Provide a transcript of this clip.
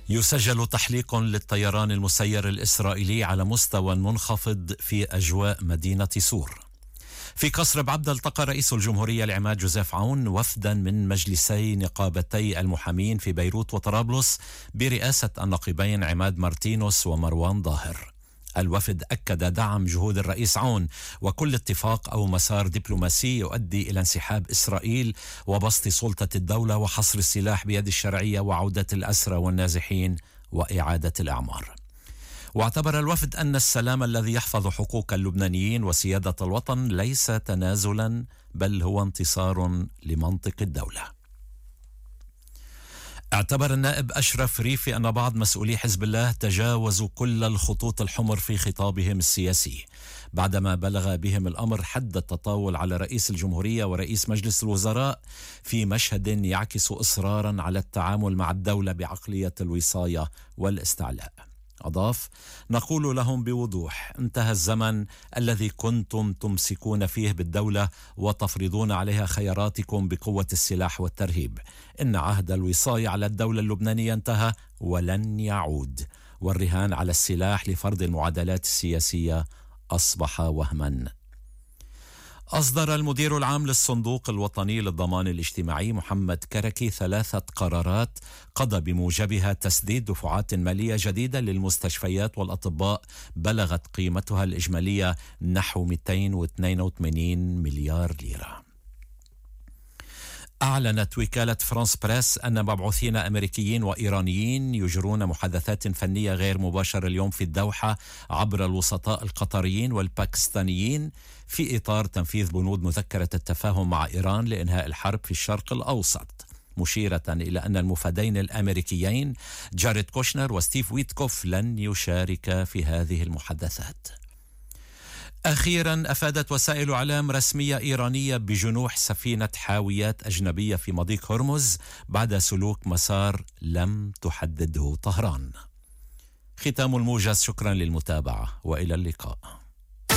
يسجل تحليق للطيران المسير الإسرائيلي على مستوى منخفض في أجواء مدينة سور. في قصر بعبدة التقى رئيس الجمهورية العماد جوزيف عون وفدا من مجلسي نقابتي المحامين في بيروت وطرابلس برئاسة النقيبين عماد مارتينوس ومروان ظاهر. الوفد أكد دعم جهود الرئيس عون وكل اتفاق أو مسار دبلوماسي يؤدي إلى انسحاب إسرائيل وبسط سلطة الدولة وحصر السلاح بيد الشرعية وعودة الأسرى والنازحين وإعادة الأعمار. واعتبر الوفد أن السلام الذي يحفظ حقوق اللبنانيين وسيادة الوطن ليس تنازلا بل هو انتصار لمنطق الدولة. اعتبر النائب أشرف ريفي أن بعض مسؤولي حزب الله تجاوزوا كل الخطوط الحمر في خطابهم السياسي بعدما بلغ بهم الأمر حد التطاول على رئيس الجمهورية ورئيس مجلس الوزراء في مشهد يعكس إصرارا على التعامل مع الدولة بعقلية الوصاية والاستعلاء. أضاف: نقول لهم بوضوح: انتهى الزمن الذي كنتم تمسكون فيه بالدولة وتفرضون عليها خياراتكم بقوة السلاح والترهيب. إن عهد الوصاية على الدولة اللبنانية انتهى ولن يعود، والرهان على السلاح لفرض المعادلات السياسية أصبح وهما. أصدر المدير العام للصندوق الوطني للضمان الاجتماعي محمد كركي 3 قرارات قضى بموجبها تسديد دفعات مالية جديدة للمستشفيات والأطباء بلغت قيمتها الإجمالية نحو 282 مليار ليرة. أعلنت وكالة فرانس بريس أن مبعوثين أمريكيين وإيرانيين يجرون محادثات فنية غير مباشرة اليوم في الدوحة عبر الوسطاء القطريين والباكستانيين في إطار تنفيذ بنود مذكرة التفاهم مع إيران لإنهاء الحرب في الشرق الأوسط، مشيرة إلى أن المفادين الأمريكيين جاريد كوشنر وستيف ويتكوف لن يشاركا في هذه المحادثات. أخيرا أفادت وسائل إعلام رسمية إيرانية بجنوح سفينة حاويات أجنبية في مضيق هرمز بعد سلوك مسار لم تحدده طهران. ختام الموجز، شكرا للمتابعة وإلى اللقاء.